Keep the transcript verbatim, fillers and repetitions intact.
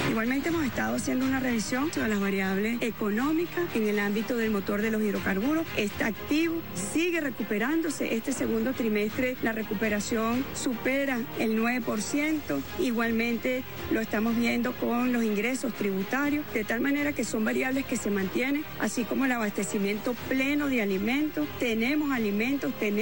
Igualmente hemos estado haciendo una revisión sobre las variables económicas en el ámbito del motor de los hidrocarburos. Está activo, sigue recuperándose. Este segundo trimestre la recuperación supera el nueve por ciento. Igualmente lo estamos viendo con los ingresos tributarios, de tal manera que son variables que se mantienen, así como el abastecimiento pleno de alimentos. Tenemos alimentos, tenemos